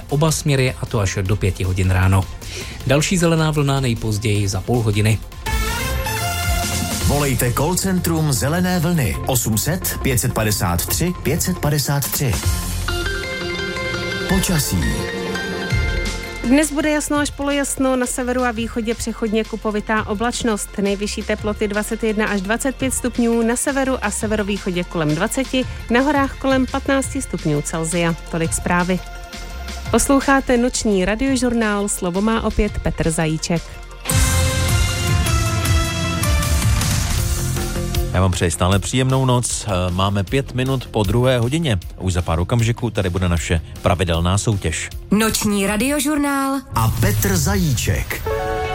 oba směry, a to až do 5 hodin ráno. Další zelená vlna nejpozději za půl hodiny. Volejte call centrum Zelené vlny 800 553 553. Počasí. Dnes bude jasno až polojasno, na severu a východě přechodně kupovitá oblačnost. Nejvyšší teploty 21 až 25 stupňů, na severu a severovýchodě kolem 20, na horách kolem 15 stupňů Celsia. Tolik zprávy. Posloucháte noční radiožurnál, slovo má opět Petr Zajíček. Já vám přeji stále příjemnou noc. Máme 5 minut po 2 hodině. Už za pár okamžiků tady bude naše pravidelná soutěž. Noční radiožurnál a Petr Zajíček.